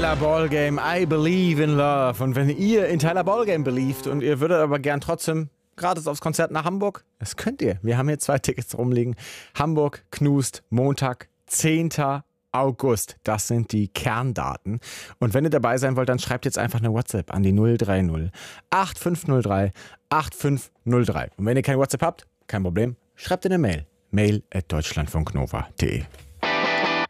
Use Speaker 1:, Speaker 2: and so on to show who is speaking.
Speaker 1: Tyler Ballgame, I Believe in Love. Und wenn ihr in Tyler Ballgame believed und ihr würdet aber gern trotzdem gratis aufs Konzert nach Hamburg, das könnt ihr. Wir haben hier 2 Tickets rumliegen. Hamburg, Knust, Montag, 10. August. Das sind die Kerndaten. Und wenn ihr dabei sein wollt, dann schreibt jetzt einfach eine WhatsApp an die 030 8503 8503. Und wenn ihr kein WhatsApp habt, kein Problem, schreibt eine Mail. mail@deutschlandfunknova.de